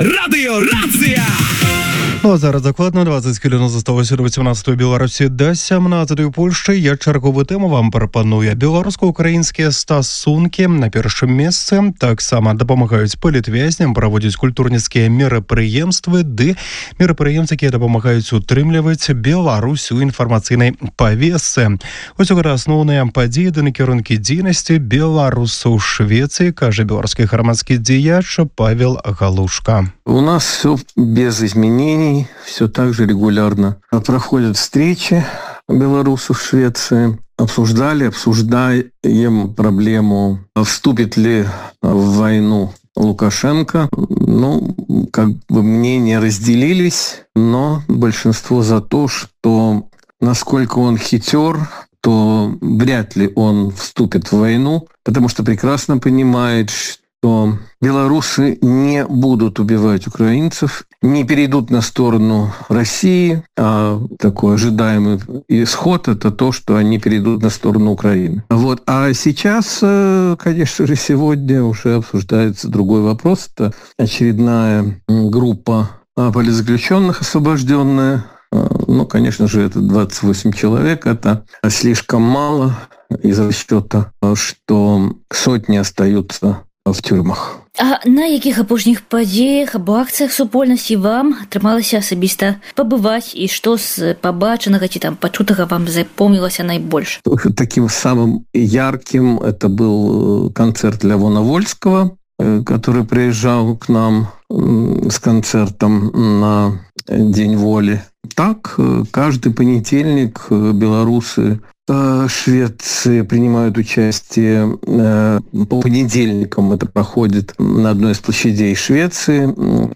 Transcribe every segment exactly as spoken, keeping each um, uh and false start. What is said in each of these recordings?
Радыё Рацыя! Ну а зараз дакладна двадцать хвілін засталося до вісімнадцятої Беларусі да сямнадцятої Польшчы. Я чарговую тэму вам прапаную. Беларуска-украінскія стасункі на першым месцы. Таксама дапамагаюць палітвязням, праводзяць культурніцкія мерапрыемствы, ды мерапрыемствы, якія дапамагаюць утрымліваць Беларусь у інфармацыйнай павесцы. Вось гэта асноўныя падзеі да накірункі дзейнасці беларусаў у Швецыі, кажа беларускі грамадскі дзеяч Павел Галушка. У нас все без изменений, все так же регулярно проходят встречи белорусов в Швеции. Обсуждали, обсуждаем проблему, вступит ли в войну Лукашенко. Ну, как бы мнения разделились, но большинство за то, что насколько он хитер, то вряд ли он вступит в войну, потому что прекрасно понимает, что что белорусы не будут убивать украинцев, не перейдут на сторону России, а такой ожидаемый исход – это то, что они перейдут на сторону Украины. Вот. А сейчас, конечно же, сегодня уже обсуждается другой вопрос. Это очередная группа политзаключенных освобожденная. Ну, конечно же, это двадцать восемь человек, это слишком мало из расчета, что сотни остаются в тюрьмах. А на якіх апошніх падзеях або акцыях супольнасці вам атрымалася асабіста пабываць, і што з пабачанага ці там пачутага вам запомнілася найбольш? Таким самым ярким это был концерт Левона Вольского, который приезжал к нам с концертом на День воли. Так, каждый понедельник белорусы в Швеции принимают участие по понедельникам. Это проходит на одной из площадей Швеции.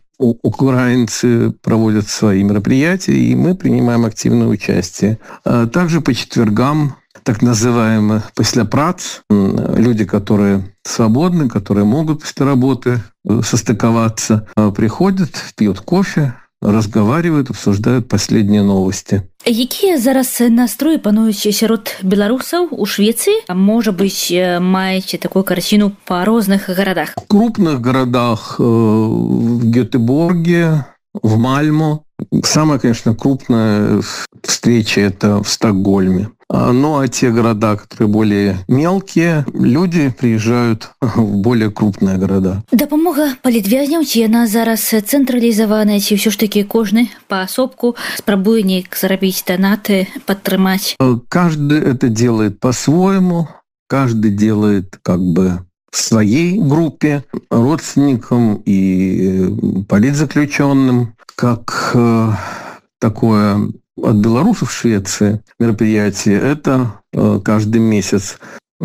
Украинцы проводят свои мероприятия, и мы принимаем активное участие. Также по четвергам так называемые «послепрац», люди, которые свободны, которые могут после работы состыковаться, приходят, пьют кофе, разговаривают, обсуждают последние новости. Якія зараз настроі пануюць сярод беларусаў у Швеции? А может быть, маете такую картину по розных городах? В крупных городах, в Гетеборге, в Мальмо. Самая, конечно, крупная встреча – это в Стокгольме. Ну, а те города, которые более мелкие, люди приезжают в более крупные города. Дапамога палітвязням, ці яна зараз цэнтралізаваная, ці ўсё ж такі кожны паасобку спрабуе неяк зарабіць донаты, падтрымаць? Каждый это делает по-своему, каждый делает как бы в своей группе, родственникам и политзаключенным, как э, такое от белорусов в Швеции мероприятие. Это э, каждый месяц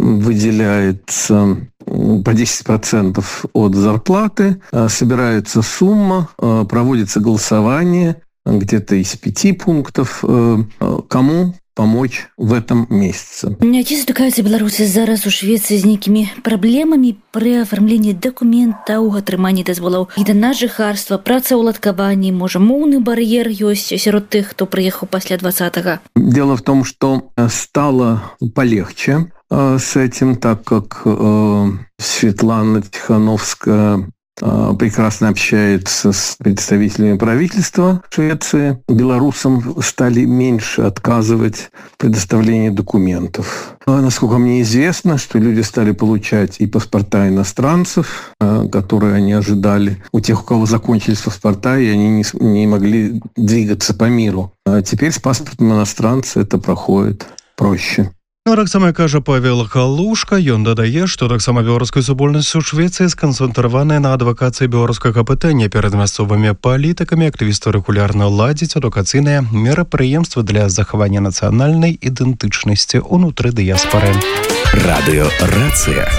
выделяется по десять процентов от зарплаты, э, собирается сумма, э, проводится голосование где-то из пяти пунктов, э, кому помочь в этом месяце. Ці сутыкаюцца беларусы зараз у Швеции з нейкімі праблемамі пры афармленні дакументаў, атрыманні дазволаў і на жыхарства, працаўладкаванні, можа, моўны бар'ер ёсць сярод тых, хто прыехаў пасля двадцатага? Дело в том, что стало полегче э, с этим, так как э, Светлана Тихановская прекрасно общается с представителями правительства Швеции. Белорусам стали меньше отказывать в предоставлении документов. Насколько мне известно, что люди стали получать и паспорта иностранцев, которые они ожидали. У тех, у кого закончились паспорта, и они не, не могли двигаться по миру. А теперь с паспортом иностранца это проходит проще. Ну, таксама кажа Павел Галушка. Ён дадае, што таксама беларуская супольнасць у Швецыі сканцэнтраваная на адвакацыі беларускага пытання перад мясцовымі палітыкамі. Актывісты рэгулярна ладзяць адукацыйныя мерапрыемствы для захавання нацыянальнай ідэнтычнасці ўнутры дыяспары. Радыё Рацыя.